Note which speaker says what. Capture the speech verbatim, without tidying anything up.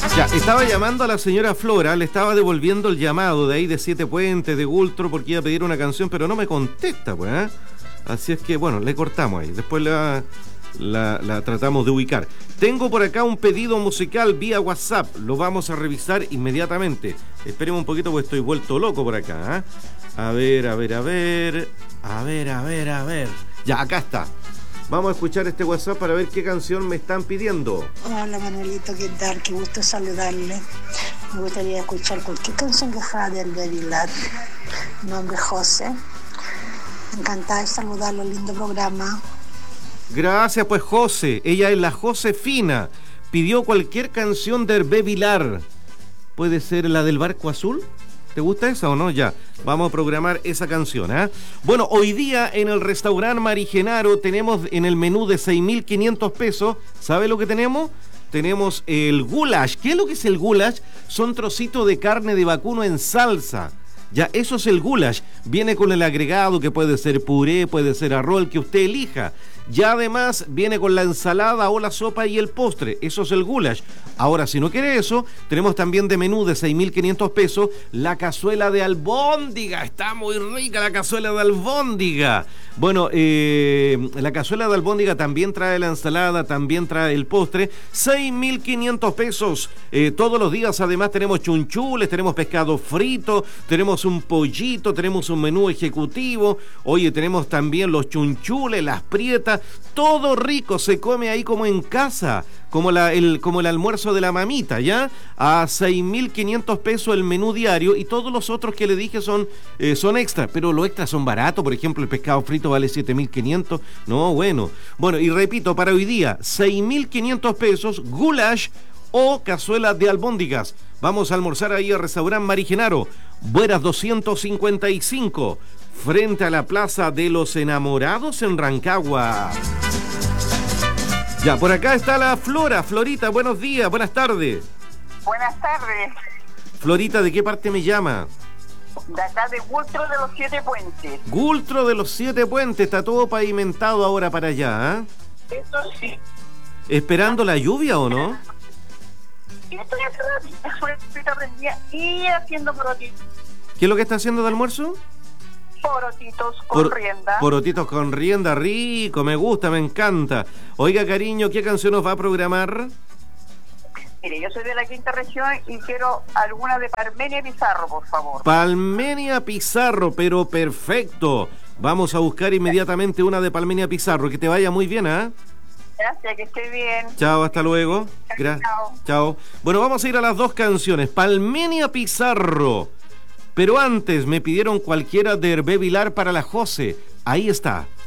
Speaker 1: Ya, estaba llamando a la señora Flora, le estaba devolviendo el llamado de ahí de Siete Puentes, de Gultro, porque iba a pedir una canción, pero no me contesta, pues, ¿eh? Así es que, bueno, le cortamos ahí. Después la, la, la tratamos de ubicar. Tengo por acá un pedido musical vía WhatsApp. Lo vamos a revisar inmediatamente. Esperemos un poquito porque estoy vuelto loco por acá, ¿eh? A ver, a ver, a ver. A ver, a ver, a ver. Ya, acá está. Vamos a escuchar este WhatsApp para ver qué canción me están pidiendo.
Speaker 2: Hola Manuelito, ¿qué tal? Qué gusto saludarle. Me gustaría escuchar cualquier canción que fuera del Bevilar. Mi nombre es José. Encantada de saludarlo, lindo programa.
Speaker 1: Gracias, pues, José. Ella es la Josefina. Pidió cualquier canción de Hervé Vilar. ¿Puede ser la del Barco Azul? ¿Te gusta esa o no? Ya, vamos a programar esa canción, ¿eh? Bueno, hoy día en el restaurante Mari Genaro tenemos en el menú de seis mil quinientos pesos. ¿Sabe lo que tenemos? Tenemos el goulash. ¿Qué es lo que es el goulash? Son trocitos de carne de vacuno en salsa. Ya, eso es el goulash. Viene con el agregado que puede ser puré, puede ser arroz, el que usted elija. Ya además viene con la ensalada o la sopa y el postre. Eso es el goulash. Ahora, si no quiere eso, tenemos también de menú de seis mil quinientos pesos la cazuela de albóndiga. Está muy rica la cazuela de albóndiga. Bueno, eh, la cazuela de albóndiga también trae la ensalada, también trae el postre. seis mil quinientos pesos. Eh, todos los días además tenemos chunchules, tenemos pescado frito, tenemos un pollito, tenemos un menú ejecutivo. Oye, tenemos también los chunchules, las prietas. Todo rico, se come ahí como en casa, como, la, el, como el almuerzo de la mamita, ¿ya? A seis mil quinientos pesos el menú diario y todos los otros que le dije son, eh, son extras, pero los extras son baratos. Por ejemplo, el pescado frito vale siete mil quinientos. No, bueno. Bueno, y repito, para hoy día, seis mil quinientos pesos, goulash o cazuela de albóndigas. Vamos a almorzar ahí al restaurante Mari Genaro, Bueras doscientos cincuenta y cinco, frente a la Plaza de los Enamorados en Rancagua. Ya, por acá está la Flora. Florita, buenos días, buenas tardes.
Speaker 3: Buenas tardes.
Speaker 1: Florita, ¿de qué parte me llama?
Speaker 3: De acá de Gultro de los Siete Puentes.
Speaker 1: Gultro de los Siete Puentes, está todo pavimentado ahora para allá, ¿eh?
Speaker 3: Eso sí.
Speaker 1: ¿Esperando la lluvia o no?
Speaker 3: Estoy haciendo prendida y haciendo porotitos.
Speaker 1: ¿Qué es lo que está haciendo de almuerzo?
Speaker 3: Porotitos con
Speaker 1: Por,
Speaker 3: rienda.
Speaker 1: Porotitos con rienda, rico, me gusta, me encanta. Oiga, cariño, ¿qué canción nos va a programar?
Speaker 3: Mire, yo soy de la quinta región y quiero alguna de Parmenia Pizarro, por favor.
Speaker 1: Palmenia Pizarro, pero perfecto. Vamos a buscar inmediatamente una de Palmenia Pizarro. Que te vaya muy bien, ¿ah? ¿eh?
Speaker 3: Gracias, que esté bien.
Speaker 1: Chao, hasta luego. Gra-
Speaker 3: Chao.
Speaker 1: Chao. Bueno, vamos a ir a las dos canciones. Palmenia Pizarro. Pero antes me pidieron cualquiera de Hervé Vilar para la José. Ahí está.